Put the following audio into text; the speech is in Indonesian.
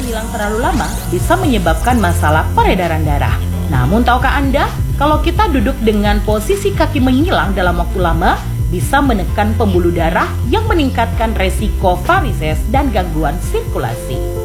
menghilang terlalu lama bisa menyebabkan masalah peredaran darah. Namun tahukah Anda, kalau kita duduk dengan posisi kaki menghilang dalam waktu lama, bisa menekan pembuluh darah yang meningkatkan resiko varises dan gangguan sirkulasi.